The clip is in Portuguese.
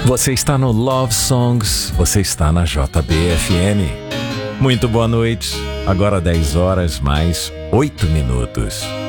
Você está no Love Songs, você está na JBFM. Muito boa noite, agora 10 horas mais 8 minutos.